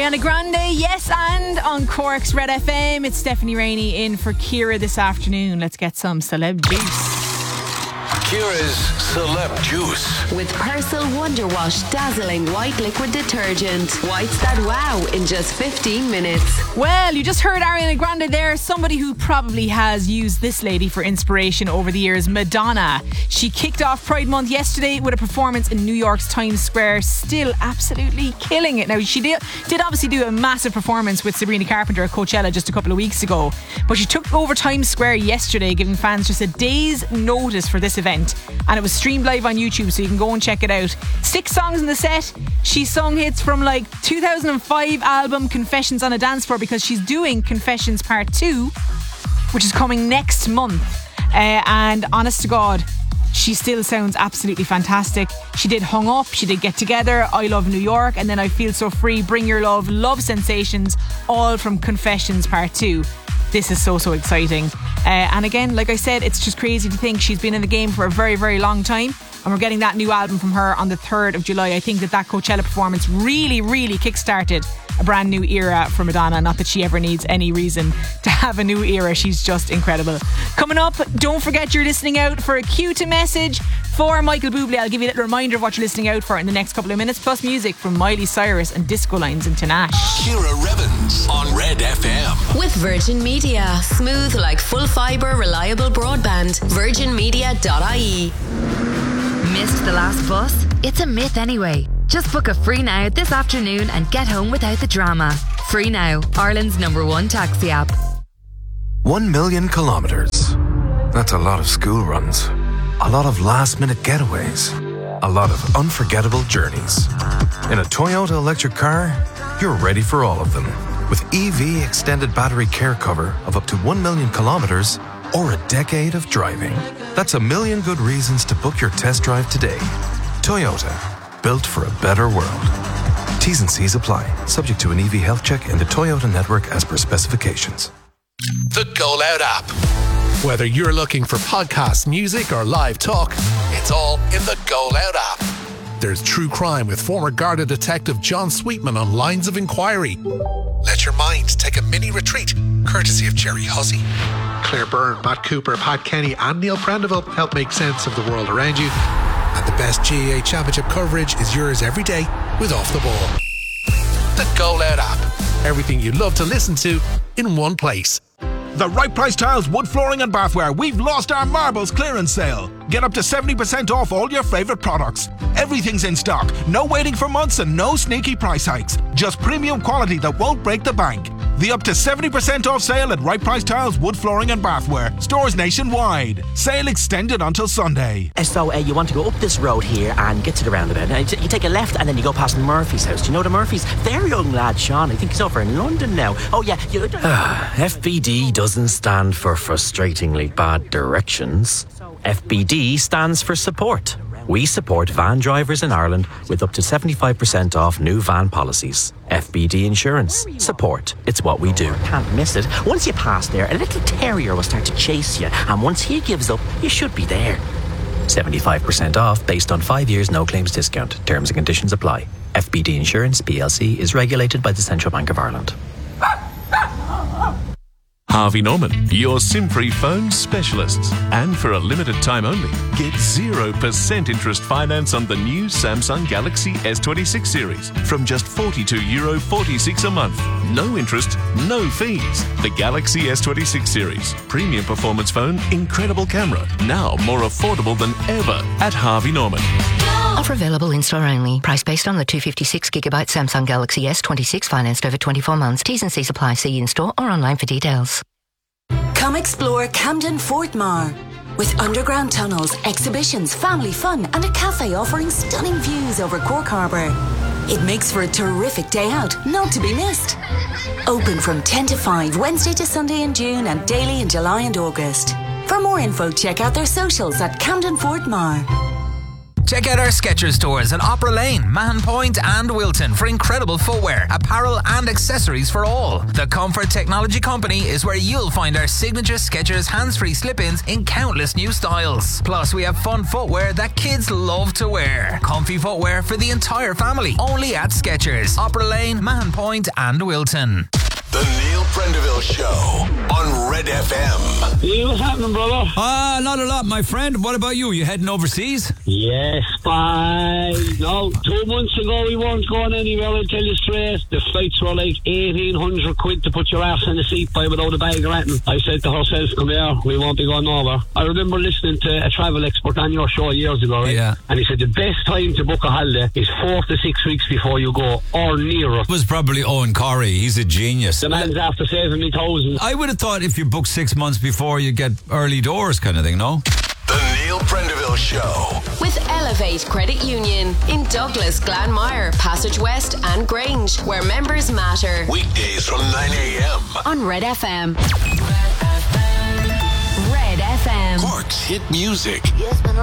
Ariana Grande, yes, and on Cork's Red FM, it's Stephanie Rainey in for Ciara this afternoon. Let's get some celeb juice. Ciara's Celeb Juice. With Persil Wonder Wash Dazzling White Liquid Detergent. Whites that wow in just 15 minutes. Well, you just heard Ariana Grande there. Somebody who probably has used this lady for inspiration over the years, Madonna. She kicked off Pride Month yesterday with a performance in New York's Times Square, still absolutely killing it. Now, she did obviously do a massive performance with Sabrina Carpenter at Coachella just a couple of weeks ago, but she took over Times Square yesterday, giving fans just a day's notice for this event. And it was streamed live on YouTube, so you can go and check it out. 6 songs in the set. She sung hits from like 2005 album Confessions on a Dance Floor, because she's doing Confessions Part 2, which is coming next month. And honest to God, she still sounds absolutely fantastic. She did Hung Up, she did Get Together, I Love New York, and then I Feel So Free, Bring Your Love, Love Sensations, all from Confessions Part 2. This is so exciting. And again, like I said, it's just crazy to think she's been in the game for a very, very long time. And we're getting that new album from her on the 3rd of July. I think that Coachella performance really, really kickstarted a brand new era for Madonna. Not that she ever needs any reason to have a new era. She's just incredible. Coming up, don't forget you're listening out for a cue to message for Michael Bublé. I'll give you a little reminder of what you're listening out for in the next couple of minutes, plus music from Miley Cyrus and Disco Lines and Tinashe. Ciara Revens on Red FM. With Virgin Media. Smooth like full fibre, reliable broadband. virginmedia.ie. Missed the last bus? It's a myth anyway. Just book a Free Now this afternoon and get home without the drama. Free Now, Ireland's #1 taxi app. 1 million kilometres. That's a lot of school runs. A lot of last-minute getaways. A lot of unforgettable journeys. In a Toyota electric car, you're ready for all of them. With EV extended battery care cover of up to 1 million kilometres or a decade of driving. That's a million good reasons to book your test drive today. Toyota, built for a better world. T's and C's apply, subject to an EV health check in the Toyota network as per specifications. The Go Loud app. Whether you're looking for podcasts, music, or live talk, It's all in the Go Loud app. there's true crime with former Garda detective John Sweetman on Lines of Inquiry. Let your mind take a mini retreat, courtesy of Jerry Hussey. Claire Byrne, Matt Cooper, Pat Kenny, and Neil Prendeville help make sense of the world around you. And the best GAA Championship coverage is yours every day with Off the Ball. The Go Loud app. Everything you love to listen to in one place. The Right Price Tiles, wood flooring and bathware. We've lost our marbles clearance sale. Get up to 70% off all your favourite products. Everything's in stock. No waiting for months and no sneaky price hikes. Just premium quality that won't break the bank. The up to 70% off sale at Right Price Tiles, wood flooring and bathware. Stores nationwide. Sale extended until Sunday. So you want to go up this road here and get to the roundabout. Now, you take a left and then you go past Murphy's house. Do you know the Murphy's? Their young lad, Sean, I think he's over in London now. Oh, yeah. FBD doesn't stand for frustratingly bad directions. FBD stands for support. We support van drivers in Ireland with up to 75% off new van policies. FBD Insurance. Support. It's what we do. Can't miss it. Once you pass there, a little terrier will start to chase you. And once he gives up, you should be there. 75% off based on 5 years no claims discount. Terms and conditions apply. FBD Insurance PLC is regulated by the Central Bank of Ireland. Harvey Norman, your SIM-free phone specialists. And for a limited time only, get 0% interest finance on the new Samsung Galaxy S26 series from just €42.46 a month. No interest, no fees. The Galaxy S26 series. Premium performance phone, incredible camera. Now more affordable than ever at Harvey Norman. Offer available in-store only. Price based on the 256GB Samsung Galaxy S26 financed over 24 months. T's and C's apply. See in-store or online for details. Come explore Camden Fortmar. With underground tunnels, exhibitions, family fun, and a cafe offering stunning views over Cork Harbour. It makes for a terrific day out, not to be missed. Open from 10 to 5, Wednesday to Sunday in June and daily in July and August. For more info, check out their socials at Camden Fortmar. Check out our Skechers stores at Opera Lane, Mahon Point and Wilton for incredible footwear, apparel and accessories for all. The Comfort Technology Company is where you'll find our signature Skechers hands-free slip-ins in countless new styles. Plus, we have fun footwear that kids love to wear. Comfy footwear for the entire family. Only at Skechers, Opera Lane, Mahon Point and Wilton. The Neil Prendeville Show on Red FM. Hey, what's happening, brother? Not a lot, my friend. What about you? You heading overseas? Yes, fine. No, 2 months ago we weren't going anywhere, I'll tell you straight. The flights were like 1,800 quid to put your ass in the seat by without a bag or anything. I said to herself, come here, we won't be going over. I remember listening to a travel expert on your show years ago, right? Yeah. And he said the best time to book a holiday is 4 to 6 weeks before you go, or nearer. It was probably Owen Corey. He's a genius. The man's after saving me thousands. I would have thought if you book 6 months before, you get early doors kind of thing, no? The Neil Prendeville Show. With Elevate Credit Union in Douglas, Glanmire, Passage West and Grange, where members matter. Weekdays from 9 a.m. on Red FM. Red FM. Cork's hit music. You spend a